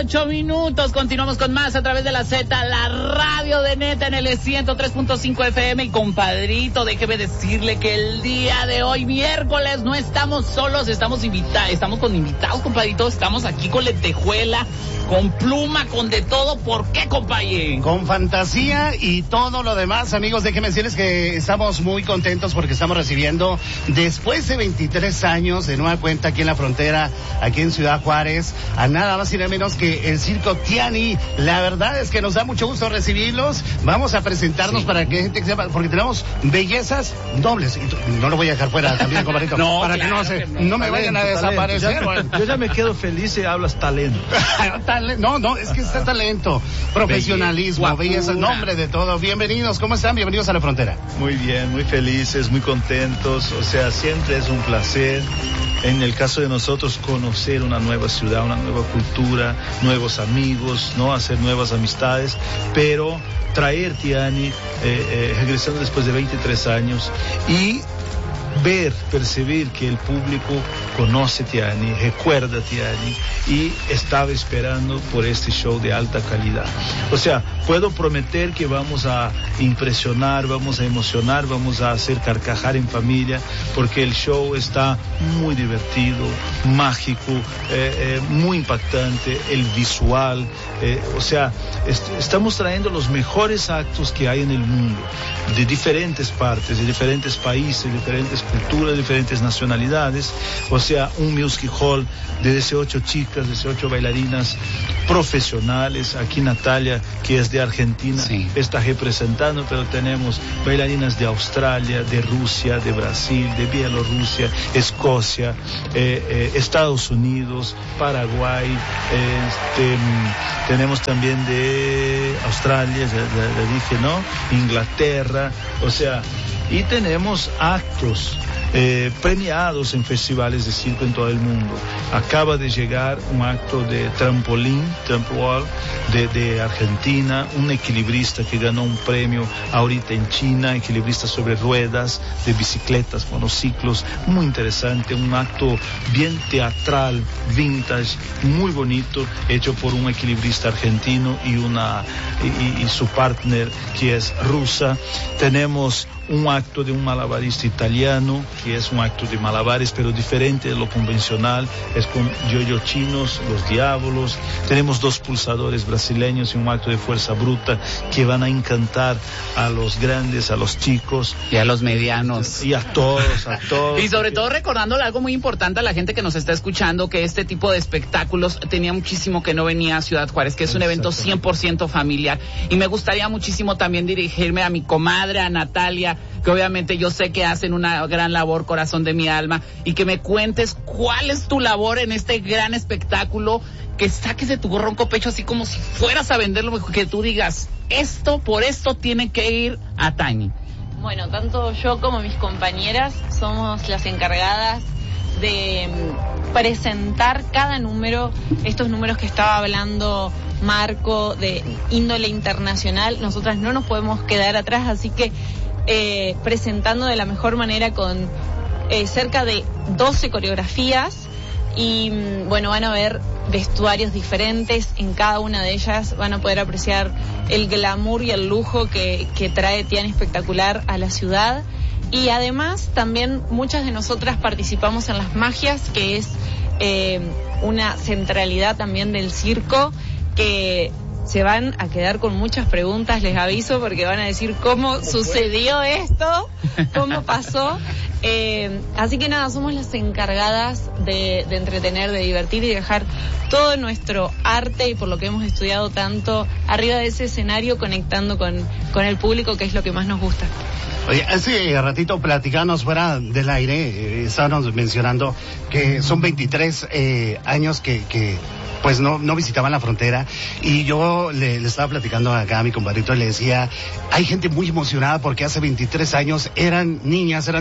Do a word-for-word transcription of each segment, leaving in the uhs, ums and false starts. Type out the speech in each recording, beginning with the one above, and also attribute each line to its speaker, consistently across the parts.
Speaker 1: ocho minutos. Continuamos con más a través de la Z, la radio de Neta en el ciento tres punto cinco F M. Y compadrito, déjeme decirle que el día de hoy, miércoles, no estamos solos, estamos invitados, estamos con invitados, compadrito. Estamos aquí con lentejuela, con pluma, con de todo. ¿Por qué, compañero?
Speaker 2: Con fantasía y todo lo demás, amigos. Déjenme decirles que estamos muy contentos porque estamos recibiendo, después de veintitrés años, de nueva cuenta aquí en la frontera, aquí en Ciudad Juárez, a nada más y nada menos que el Circo Tiani. La verdad es que nos da mucho gusto recibirlos. Vamos a presentarnos, sí, para que gente sepa, porque tenemos bellezas dobles. Y no lo voy a dejar fuera también, compadrito.
Speaker 1: No,
Speaker 2: para
Speaker 1: claro
Speaker 2: que no se,
Speaker 1: que no,
Speaker 2: no me
Speaker 3: talento,
Speaker 2: vayan a desaparecer.
Speaker 3: Ya, bueno. Yo ya me quedo feliz si hablas talento.
Speaker 2: No, no, es que está talento, profesionalismo, belleza, nombre de todo. Bienvenidos, ¿cómo están? Bienvenidos a la frontera.
Speaker 3: Muy bien, muy felices, muy contentos. O sea, siempre es un placer, en el caso de nosotros, conocer una nueva ciudad, una nueva cultura, nuevos amigos, ¿no? Hacer nuevas amistades, pero traer Tiani, eh, eh, regresando después de veintitrés años, y ver, percibir que el público conoce Tiani, recuerda Tiani y estaba esperando por este show de alta calidad. O sea, puedo prometer que vamos a impresionar, vamos a emocionar, vamos a hacer carcajar en familia, porque el show está muy divertido, mágico, eh, eh, muy impactante, el visual, eh, o sea, est- estamos trayendo los mejores actos que hay en el mundo, de diferentes partes, de diferentes países, de diferentes culturas, diferentes nacionalidades. O sea, un music hall de dieciocho chicas, dieciocho bailarinas profesionales. Aquí Natalia, que es de Argentina, sí, está representando, pero tenemos bailarinas de Australia, de Rusia, de Brasil, de Bielorrusia, Escocia, eh, eh, Estados Unidos, Paraguay, eh, este, tenemos también de Australia, ya, ya, ya dije, ¿no? Inglaterra, o sea, y tenemos actos Eh, premiados en festivales de circo en todo el mundo. Acaba de llegar un acto de trampolín, trampoline, de, de Argentina, un equilibrista que ganó un premio ahorita en China, equilibrista sobre ruedas, de bicicletas, monociclos, muy interesante, un acto bien teatral, vintage, muy bonito, hecho por un equilibrista argentino y una y, y su partner, que es rusa. Tenemos un acto de un malabarista italiano, que es un acto de malabares, pero diferente de lo convencional, es con yo-yo chinos, los diablos. Tenemos dos pulsadores brasileños y un acto de fuerza bruta que van a encantar a los grandes, a los chicos.
Speaker 1: Y a los medianos.
Speaker 3: Y a todos, a todos.
Speaker 1: Y sobre todo recordándole algo muy importante a la gente que nos está escuchando, que este tipo de espectáculos tenía muchísimo que no venía a Ciudad Juárez, que es un evento cien por ciento familiar. Y me gustaría muchísimo también dirigirme a mi comadre, a Natalia, que obviamente yo sé que hacen una gran labor, corazón de mi alma, y que me cuentes cuál es tu labor en este gran espectáculo, que saques de tu ronco pecho así como si fueras a venderlo, que tú digas, esto, por esto tiene que ir a Tani.
Speaker 4: Bueno, tanto yo como mis compañeras somos las encargadas de presentar cada número, estos números que estaba hablando Marco, de índole internacional. Nosotras no nos podemos quedar atrás, así que Eh, presentando de la mejor manera con eh, cerca de doce coreografías y bueno, van a ver vestuarios diferentes en cada una de ellas, van a poder apreciar el glamour y el lujo que, que trae Tiani Espectacular a la ciudad. Y además también muchas de nosotras participamos en las magias, que es eh, una centralidad también del circo, que se van a quedar con muchas preguntas, les aviso, porque van a decir cómo sucedió esto, cómo pasó. Eh, así que nada, somos las encargadas de, de entretener, de divertir y dejar todo nuestro arte, y por lo que hemos estudiado tanto, arriba de ese escenario, conectando con, con el público, que es lo que más nos gusta.
Speaker 2: Oye, hace ratito platicábamos fuera del aire, eh, estábamos mencionando que son veintitrés eh, años que, que pues no, no visitaban la frontera, y yo le, le estaba platicando acá a mi compadrito y le decía, hay gente muy emocionada porque hace veintitrés años eran niñas, eran niños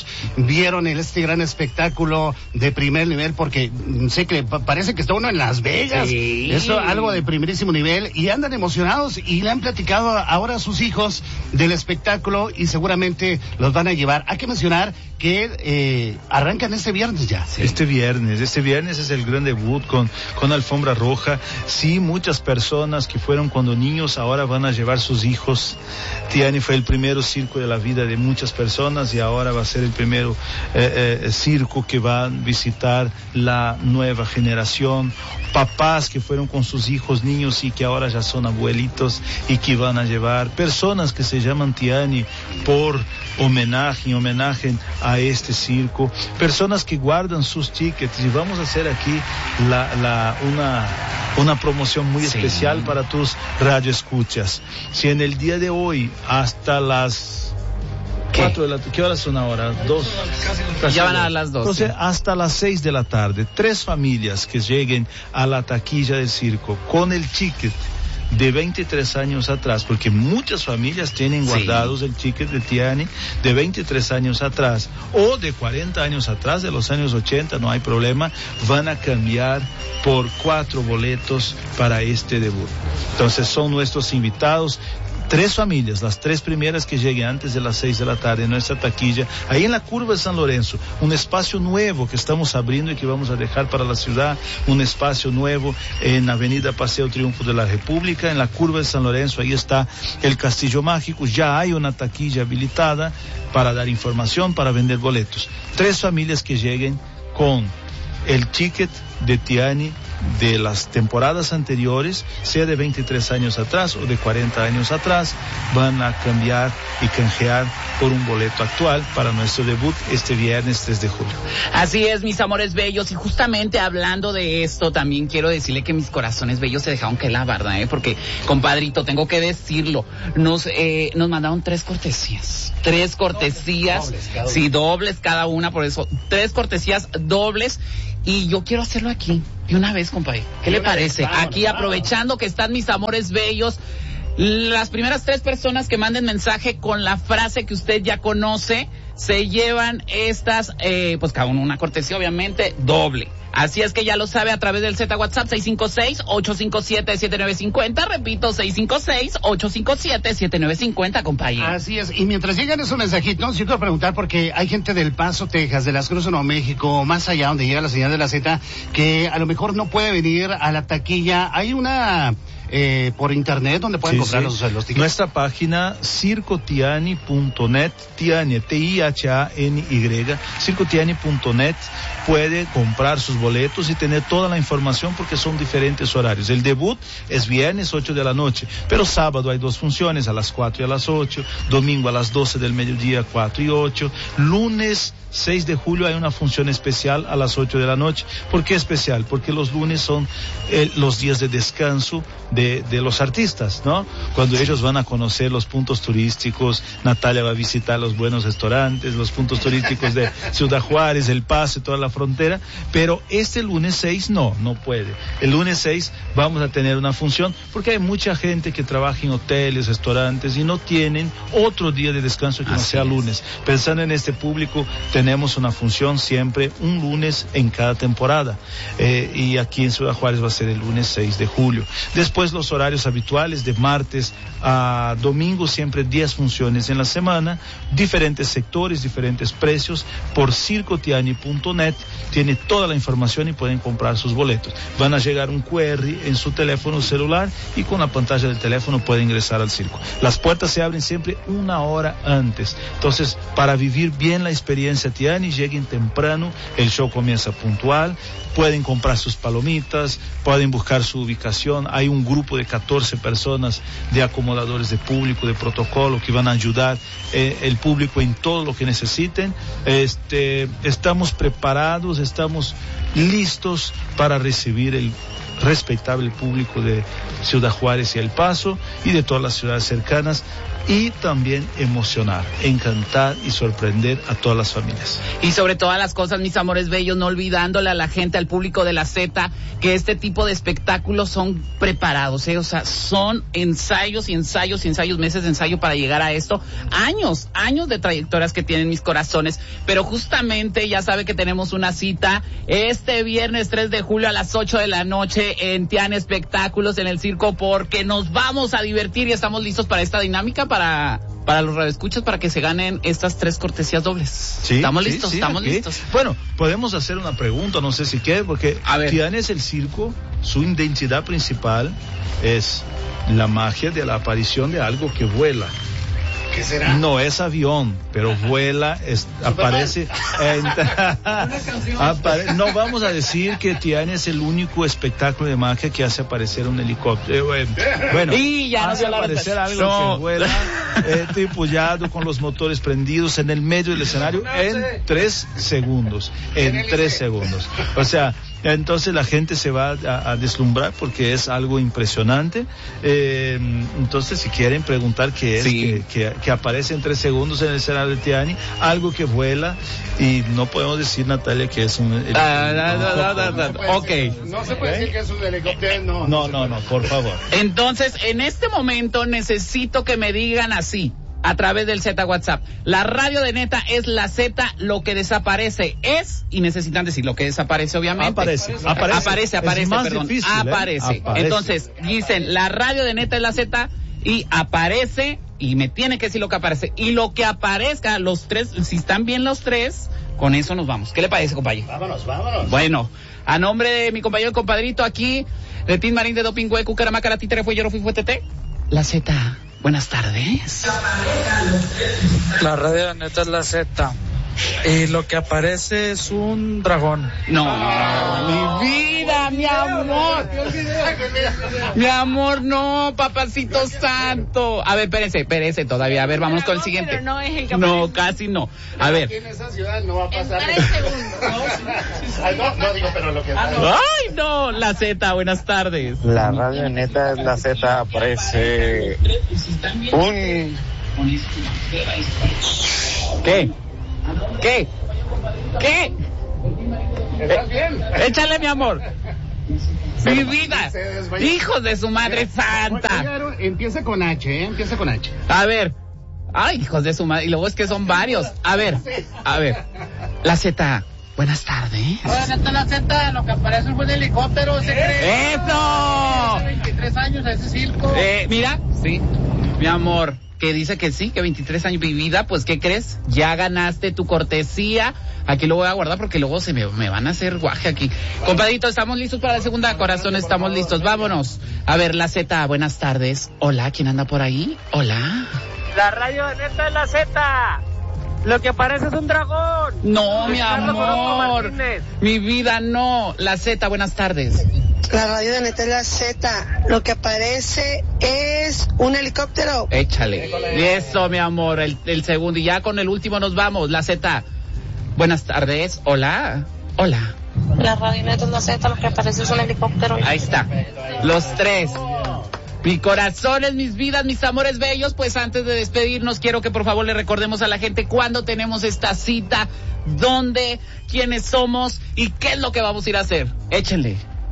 Speaker 2: vieron este gran espectáculo de primer nivel, porque sé que parece que está uno en Las Vegas.
Speaker 1: Sí.
Speaker 2: Eso, algo de primerísimo nivel, y andan emocionados y le han platicado ahora a sus hijos del espectáculo y seguramente los van a llevar. Hay que mencionar que eh, arrancan este viernes ya.
Speaker 3: Sí. Este viernes, este viernes es el gran debut con, con alfombra roja. Sí, muchas personas que fueron cuando niños ahora van a llevar sus hijos. Tiani fue el primer circo de la vida de muchas personas y ahora va a ser el primer eh, eh, circo que va a visitar la nueva generación. Papás que fueron con sus hijos niños y que ahora ya son abuelitos y que van a llevar. Personas que se llaman Tiani por homenaje, homenaje a este circo. Personas que guardan sus tickets, y vamos a hacer aquí la, la, una, una promoción muy sí. especial para tus radioescuchas. Si en el día de hoy hasta las ¿Qué? Cuatro de la, ¿Qué horas son ahora? Dos.
Speaker 1: Casi ya van a las dos.
Speaker 3: Entonces, sí. hasta las seis de la tarde, tres familias que lleguen a la taquilla del circo con el ticket de veintitrés años atrás, porque muchas familias tienen guardados sí. el ticket de Tiani de veintitrés años atrás o de cuarenta años atrás, de los años ochenta, no hay problema, van a cambiar por cuatro boletos para este debut. Entonces son nuestros invitados. Tres familias, las tres primeras que lleguen antes de las seis de la tarde en nuestra taquilla, ahí en la curva de San Lorenzo, un espacio nuevo que estamos abriendo y que vamos a dejar para la ciudad, un espacio nuevo en Avenida Paseo Triunfo de la República, en la curva de San Lorenzo, ahí está el Castillo Mágico, ya hay una taquilla habilitada para dar información, para vender boletos. Tres familias que lleguen con el ticket de Tiani de las temporadas anteriores, sea de veintitrés años atrás o de cuarenta años atrás, van a cambiar y canjear por un boleto actual para nuestro debut este viernes tres de julio.
Speaker 1: Así es, mis amores bellos, y justamente hablando de esto, también quiero decirle que mis corazones bellos se dejaron que la verdad, ¿eh? Porque, compadrito, tengo que decirlo, nos eh, nos mandaron tres cortesías, tres cortesías, dobles, dobles sí, dobles cada una, por eso, tres cortesías dobles, y yo quiero hacerlo aquí, de una vez, compadre. ¿Qué le parece? Vamos, aquí, vamos. Aprovechando que están mis amores bellos, las primeras tres personas que manden mensaje con la frase que usted ya conoce, se llevan estas, eh, pues cada uno una cortesía, obviamente, doble. Así es que ya lo sabe a través del Z WhatsApp seis cinco seis, ocho cinco siete, siete nueve cinco cero, repito, seis cinco seis, ocho cinco siete, siete nueve cinco cero, compañero.
Speaker 2: Así es, y mientras llegan esos mensajitos, yo quiero preguntar, porque hay gente del Paso, Texas, de Las Cruces, Nuevo México, más allá donde llega la señal de la Z, que a lo mejor no puede venir a la taquilla. Hay una... Eh, por internet, donde pueden sí, comprar sí. Los, los tickets.
Speaker 3: Nuestra página circo tiani punto net, Tiani, T I H A N Y, circo tiani punto net, puede comprar sus boletos y tener toda la información, porque son diferentes horarios. El debut es viernes ocho de la noche, pero sábado hay dos funciones, a las cuatro y a las ocho, domingo a las doce del mediodía, cuatro y ocho, lunes seis de julio hay una función especial a las ocho de la noche. ¿Por qué especial? Porque los lunes son eh, los días de descanso de, de los artistas, ¿no? Cuando ellos van a conocer los puntos turísticos, Natalia va a visitar los buenos restaurantes, los puntos turísticos de Ciudad Juárez, El Paso y toda la frontera, pero este lunes seis no, no puede. El lunes seis vamos a tener una función, porque hay mucha gente que trabaja en hoteles, restaurantes y no tienen otro día de descanso que no sea lunes. Pensando en este público, tenemos una función siempre un lunes en cada temporada, eh, y aquí en Ciudad Juárez va a ser el lunes seis de julio. Después los horarios habituales de martes a domingo, siempre diez funciones en la semana, diferentes sectores, diferentes precios. Por circo tiani punto net tiene toda la información y pueden comprar sus boletos. Van a llegar un Q R en su teléfono celular y con la pantalla del teléfono pueden ingresar al circo. Las puertas se abren siempre una hora antes, entonces para vivir bien la experiencia Tiani, lleguen temprano, el show comienza puntual, pueden comprar sus palomitas, pueden buscar su ubicación. Hay un grupo de catorce personas de acomodadores de público, de protocolo, que van a ayudar eh, el público en todo lo que necesiten. Este, estamos preparados, estamos listos para recibir el respetable público de Ciudad Juárez y El Paso y de todas las ciudades cercanas. y también emocionar, encantar y sorprender a todas las familias.
Speaker 1: Y sobre todas las cosas, mis amores bellos, no olvidándole a la gente, al público de la Z, que este tipo de espectáculos son preparados, ¿eh? O sea, son ensayos y ensayos y ensayos, meses de ensayo para llegar a esto, años, años de trayectorias que tienen mis corazones, pero justamente ya sabe que tenemos una cita este viernes tres de julio a las ocho de la noche en Tiani Espectáculos, en el circo, porque nos vamos a divertir y estamos listos para esta dinámica, para... para los radioescuchas, para que se ganen estas tres cortesías dobles.
Speaker 3: Sí,
Speaker 1: estamos
Speaker 3: sí,
Speaker 1: listos,
Speaker 3: sí,
Speaker 1: estamos
Speaker 3: aquí.
Speaker 1: listos.
Speaker 3: Bueno, podemos hacer una pregunta, no sé si quiere, porque Tiani es el circo, su identidad principal es la magia de la aparición de algo que vuela.
Speaker 2: ¿Qué será?
Speaker 3: No es avión, pero vuela, es, aparece, en, apare, no vamos a decir que Tiani es el único espectáculo de magia que hace aparecer un helicóptero. Eh, bueno,
Speaker 1: y ya
Speaker 3: hace
Speaker 1: no
Speaker 3: aparecer
Speaker 1: la...
Speaker 3: algo
Speaker 1: no.
Speaker 3: que vuela, eh, tripullado con los motores prendidos en el medio del escenario en tres segundos, en tres segundos. O sea, entonces la gente se va a, a deslumbrar porque es algo impresionante. Eh, entonces, si quieren preguntar qué es, sí. que, que, que aparece en tres segundos en el escenario de Tiani, algo que vuela, y no podemos decir, Natalia, que es un... El,
Speaker 1: ah, no, no, no, no, no, ok.
Speaker 2: No se puede decir que es un helicóptero, no.
Speaker 3: No, no, no, por favor.
Speaker 1: Entonces, en este momento necesito que me digan así, a través del Z WhatsApp: la radio de Neta es la Z, lo que desaparece es, y necesitan decir lo que desaparece, obviamente.
Speaker 3: Aparece, aparece,
Speaker 1: aparece, aparece,
Speaker 3: es más
Speaker 1: perdón,
Speaker 3: difícil,
Speaker 1: aparece.
Speaker 3: ¿eh? Aparece.
Speaker 1: Entonces, dicen, la radio de Neta es la Z, y aparece, y me tiene que decir lo que aparece, y lo que aparezca, los tres, si están bien los tres, con eso nos vamos. ¿Qué le parece, compañero?
Speaker 2: Vámonos, vámonos.
Speaker 1: Bueno, a nombre de mi compañero y compadrito aquí, de Tim Marín, de Dopingüe, Cucaramaca, la títere, fue Yero, fui, fue Tete, la Z. Buenas tardes.
Speaker 5: La radio de Neta es la Z. Y lo que aparece es un dragón.
Speaker 1: No, oh, mi vida, mi amor. Mi amor, no, papacito santo. A ver, espérense, espérense todavía. A ver, vamos con el siguiente.
Speaker 4: Pero no es el que
Speaker 1: no, casi no. A ver.
Speaker 2: Aquí en esa ciudad no va a pasar.
Speaker 4: En tres segundos.
Speaker 2: Ay, no, no digo, pero lo que...
Speaker 1: Ay, no, la Z, buenas tardes.
Speaker 6: La radio de Neta es la Z, aparece un...
Speaker 1: ¿Qué? ¿Qué? ¿Qué?
Speaker 2: ¿Estás bien?
Speaker 1: Échale, mi amor. Mi vida. Hijos de su madre santa.
Speaker 2: Empieza con H, ¿eh? Empieza con H.
Speaker 1: A ver. Ay, hijos de su madre. Y luego es que son varios. A ver, a ver. La Z. Buenas tardes.
Speaker 7: Bueno, esta es la Z, lo que aparece es un helicóptero. ¿Se cree?
Speaker 1: ¡Eso!
Speaker 7: Hace veintitrés años a ese circo.
Speaker 1: Eh, mira, sí. Mi amor, que dice que sí, que veintitrés años de vida, pues ¿qué crees? Ya ganaste tu cortesía. Aquí lo voy a guardar porque luego se me, me van a hacer guaje aquí. Compadrito, ¿estamos listos para la segunda? Corazón, estamos listos, vámonos. A ver, la Z, buenas tardes. Hola, ¿quién anda por ahí? Hola.
Speaker 5: La radio de Neta es la Z. Lo que aparece es un dragón.
Speaker 1: No, mi amor. Mi vida, no. La Z, buenas tardes.
Speaker 8: La radio de Neta es la Z. Lo que aparece es un helicóptero.
Speaker 1: Échale. Y eso, mi amor, el, el segundo. Y ya con el último nos vamos. La Z. Buenas tardes. Hola. Hola.
Speaker 8: La radio de Neta es la Z. Lo que aparece es un helicóptero.
Speaker 1: Ahí está. Los tres. Mi corazones, mis vidas, mis amores bellos, pues antes de despedirnos quiero que por favor le recordemos a la gente cuándo tenemos esta cita, dónde, quiénes somos y qué es lo que vamos a ir a hacer. Échenle.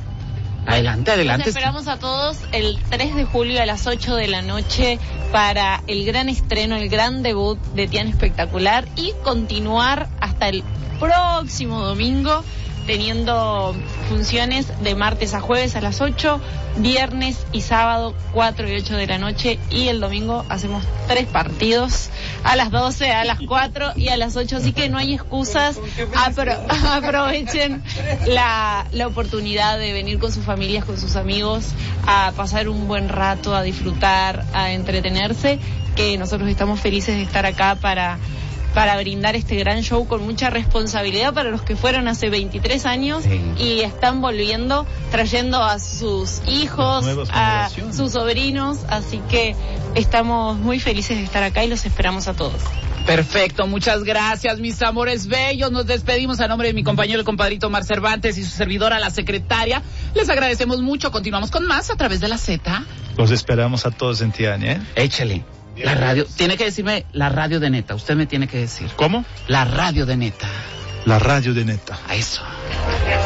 Speaker 1: Adelante, adelante.
Speaker 4: Los esperamos a todos el tres de julio a las ocho de la noche para el gran estreno, el gran debut de Tiani Espectacular y continuar hasta el próximo domingo teniendo funciones de martes a jueves a las ocho, viernes y sábado cuatro y ocho de la noche, y el domingo hacemos tres partidos a las doce, a las cuatro y a las ocho, así que no hay excusas. Apro aprovechen la, la oportunidad de venir con sus familias, con sus amigos, a pasar un buen rato, a disfrutar, a entretenerse, que nosotros estamos felices de estar acá para para brindar este gran show con mucha responsabilidad para los que fueron hace veintitrés años sí. y están volviendo, trayendo a sus hijos, a sus sobrinos, así que estamos muy felices de estar acá y los esperamos a todos.
Speaker 1: Perfecto, muchas gracias, mis amores bellos. Nos despedimos a nombre de mi compañero, el compadrito Omar Cervantes, y su servidora, la secretaria. Les agradecemos mucho. Continuamos con más a través de la Z.
Speaker 3: Los esperamos a todos en Tiani, ¿eh?
Speaker 1: Échale. La radio, tiene que decirme la radio de Neta, usted me tiene que decir.
Speaker 3: ¿Cómo?
Speaker 1: La radio de Neta.
Speaker 3: La radio de Neta.
Speaker 1: A eso.